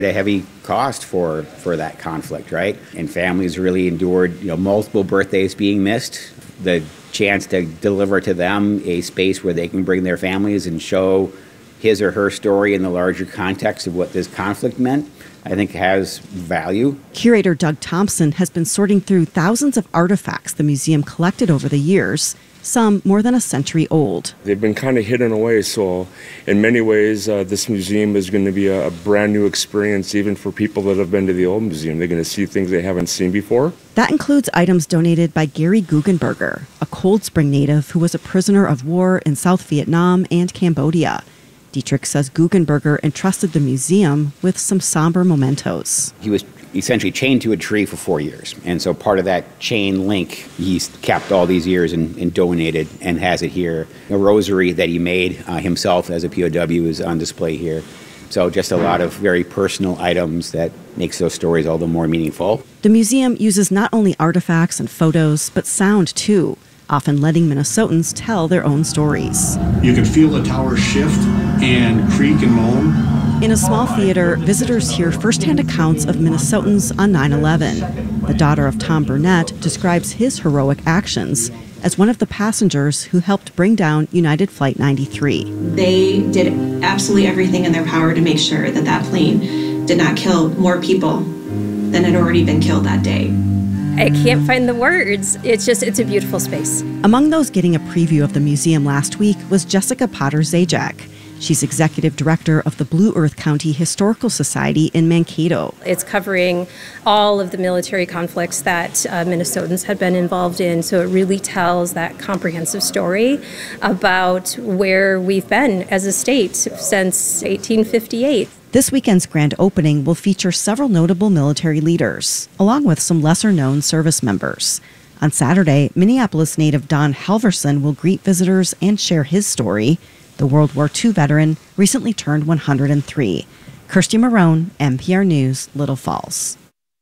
a heavy cost for that conflict, right? And families really endured, multiple birthdays being missed. The chance to deliver to them a space where they can bring their families and show his or her story in the larger context of what this conflict meant, I think has value. Curator Doug Thompson has been sorting through thousands of artifacts the museum collected over the years, some more than a century old. They've been kind of hidden away, so in many ways this museum is going to be a brand new experience even for people that have been to the old museum. They're going to see things they haven't seen before. That includes items donated by Gary Guggenberger, a Cold Spring native who was a prisoner of war in South Vietnam and Cambodia. Dietrich says Guggenberger entrusted the museum with some somber mementos. He was essentially chained to a tree for 4 years. And so part of that chain link he's kept all these years and donated and has it here. A rosary that he made himself as a POW is on display here. So just a lot of very personal items that makes those stories all the more meaningful. The museum uses not only artifacts and photos, but sound too, often letting Minnesotans tell their own stories. You can feel the towers shift and creak and moan. In a small theater, visitors hear firsthand accounts of Minnesotans on 9/11. The daughter of Tom Burnett describes his heroic actions as one of the passengers who helped bring down United Flight 93. They did absolutely everything in their power to make sure that that plane did not kill more people than had already been killed that day. I can't find the words. It's a beautiful space. Among those getting a preview of the museum last week was Jessica Potter-Zajac. She's executive director of the Blue Earth County Historical Society in Mankato. It's covering all of the military conflicts that Minnesotans had been involved in, so it really tells that comprehensive story about where we've been as a state since 1858. This weekend's grand opening will feature several notable military leaders, along with some lesser-known service members. On Saturday, Minneapolis native Don Halverson will greet visitors and share his story. The World War II veteran recently turned 103. Kirsty Marone, NPR News, Little Falls.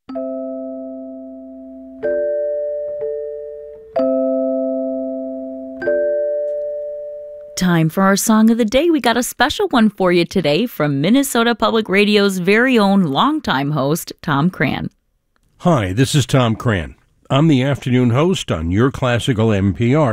Time for our song of the day. We got a special one for you today from Minnesota Public Radio's very own longtime host, Tom Cran. Hi, this is Tom Cran. I'm the afternoon host on Your Classical NPR,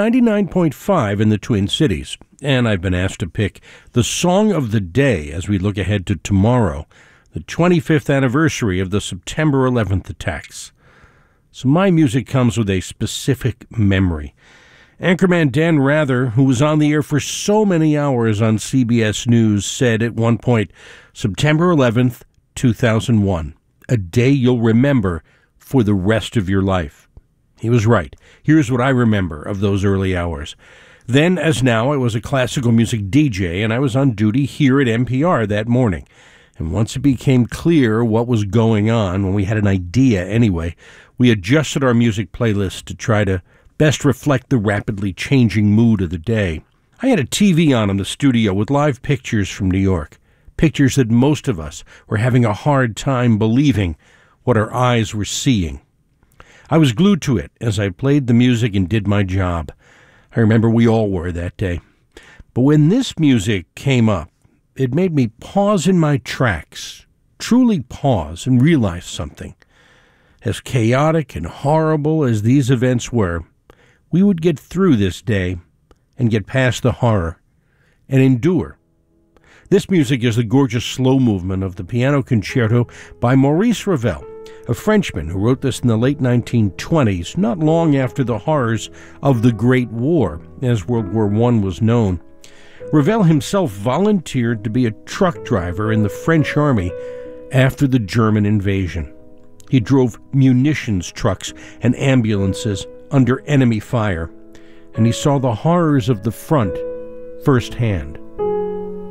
99.5 in the Twin Cities. And I've been asked to pick the song of the day as we look ahead to tomorrow, the 25th anniversary of the September 11th attacks. So my music comes with a specific memory. Anchorman Dan Rather, who was on the air for so many hours on CBS News, said at one point, September 11th, 2001, a day you'll remember for the rest of your life. He was right. Here's what I remember of those early hours. Then, as now, I was a classical music DJ, and I was on duty here at NPR that morning. And once it became clear what was going on, when we had an idea anyway, we adjusted our music playlist to try to best reflect the rapidly changing mood of the day. I had a TV on in the studio with live pictures from New York, pictures that most of us were having a hard time believing what our eyes were seeing. I was glued to it as I played the music and did my job. I remember we all were that day. But when this music came up, it made me pause in my tracks, truly pause and realize something. As chaotic and horrible as these events were, we would get through this day and get past the horror and endure. This music is the gorgeous slow movement of the piano concerto by Maurice Ravel, a Frenchman who wrote this in the late 1920s, not long after the horrors of the Great War, as World War I was known. Ravel himself volunteered to be a truck driver in the French army after the German invasion. He drove munitions trucks and ambulances under enemy fire, and he saw the horrors of the front firsthand.